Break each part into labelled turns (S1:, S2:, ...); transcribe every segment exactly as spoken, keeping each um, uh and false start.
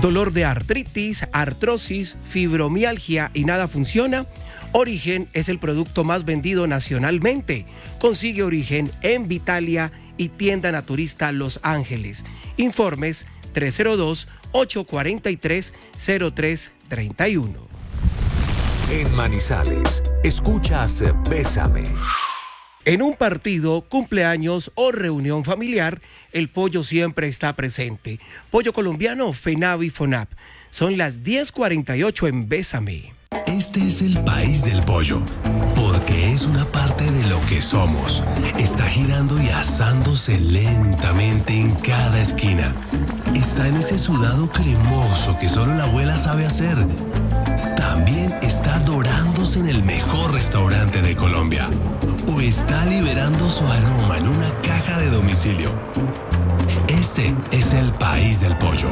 S1: ¿Dolor de artritis, artrosis, fibromialgia y nada funciona? Origen es el producto más vendido nacionalmente. Consigue Origen en Vitalia y tienda naturista Los Ángeles. Informes tres cero dos, ocho cuatro tres, cero tres tres uno.
S2: En Manizales, escuchas Bésame.
S1: En un partido, cumpleaños o reunión familiar, el pollo siempre está presente. Pollo colombiano, FENAVI FONAP. Son las diez cuarenta y ocho en Bésame.
S3: Este es el país del pollo, porque es una parte de lo que somos. Está girando y asándose lentamente en cada esquina. Está en ese sudado cremoso que solo la abuela sabe hacer. También está dorándose en el mejor restaurante de Colombia. O está liberando su aroma en una caja de domicilio. Este es el país del pollo.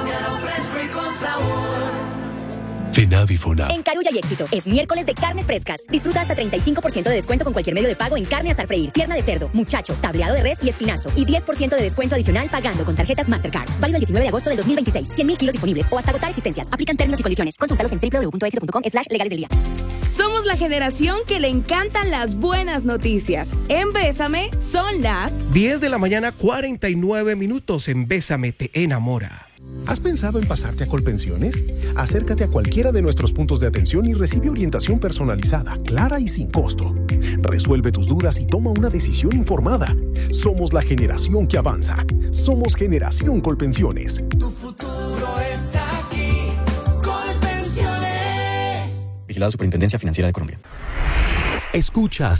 S3: FENAVI FONAP.
S4: En Carulla y Éxito, es miércoles de carnes frescas. Disfruta hasta treinta y cinco por ciento de descuento con cualquier medio de pago en carne asar freír, pierna de cerdo, muchacho, tableado de res y espinazo. Y diez por ciento de descuento adicional pagando con tarjetas Mastercard. Válido el diecinueve de agosto del dos mil veintiséis. cien mil kilos disponibles o hasta agotar existencias. Aplican términos y condiciones. Consúltalos en doble u doble u doble u punto éxito punto com slash legales del día.
S5: Somos la generación que le encantan las buenas noticias. En Bésame son las
S1: diez de la mañana, cuarenta y nueve minutos. En Bésame te enamora.
S6: ¿Has pensado en pasarte a Colpensiones? Acércate a cualquiera de nuestros puntos de atención y recibe orientación personalizada, clara y sin costo. Resuelve tus dudas y toma una decisión informada. Somos la generación que avanza. Somos Generación Colpensiones.
S7: Tu futuro está aquí. Colpensiones.
S8: Vigilado Superintendencia Financiera de Colombia.
S2: Escuchas